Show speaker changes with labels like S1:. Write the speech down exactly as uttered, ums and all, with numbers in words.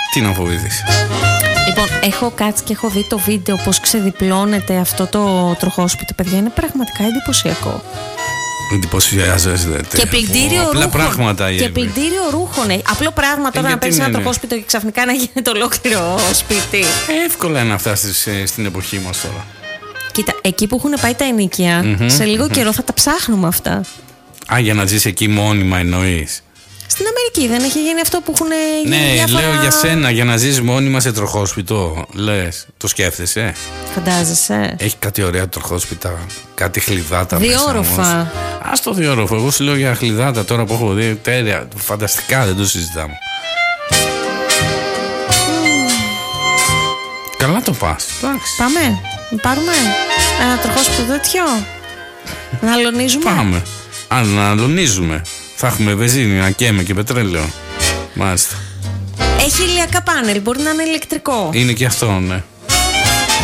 S1: Τι να φοβηθείς.
S2: Λοιπόν, έχω κάτσει και έχω δει το βίντεο πώς ξεδιπλώνεται αυτό το τροχόσπιτο. Παιδιά, είναι πραγματικά εντυπωσιακό.
S1: Εντυπωσιάζεσαι.
S2: Και πλυντήριο
S1: Απλά
S2: ρούχων.
S1: πράγματα.
S2: Και πλυντήριο ρούχων. Ε. Απλό πράγμα τώρα
S1: ε,
S2: να παίρνει
S1: ναι,
S2: ένα
S1: ναι.
S2: τροχόσπιτο και ξαφνικά να γίνεται ολόκληρο σπίτι.
S1: Εύκολα είναι να φτάσεις στην εποχή μας τώρα.
S2: Κοίτα, εκεί που έχουν πάει τα ενοίκια, mm-hmm, σε λίγο mm-hmm. καιρό θα τα ψάχνουμε αυτά.
S1: Α, για να ζεις εκεί μόνιμα εννοείς.
S2: Στην Αμερική δεν έχει γίνει αυτό που έχουν γίνει.
S1: Ναι,
S2: διάφορα...
S1: λέω για σένα, για να ζεις μόνιμα σε τροχόσπιτο. Λες, το σκέφτεσαι.
S2: Φαντάζεσαι.
S1: Έχει κάτι ωραία τροχόσπιτα, κάτι χλιδάτα.
S2: Διόροφα.
S1: Ας το διόροφο, εγώ σου λέω για χλιδάτα τώρα που έχω δει. Τέλεια, φανταστικά, δεν το συζητάμε. Mm. Καλά το πας. Εντάξει.
S2: Πάμε, πάρουμε ένα τροχόσπιτο τέτοιο. Να αλωνίζουμε.
S1: Πάμε. Αν να αλωνίζουμε. Θα έχουμε βενζίνη, να καίμε και πετρέλαιο. Μάλιστα.
S2: Έχει ηλιακά πάνελ, μπορεί να είναι ηλεκτρικό.
S1: Είναι και αυτό, ναι.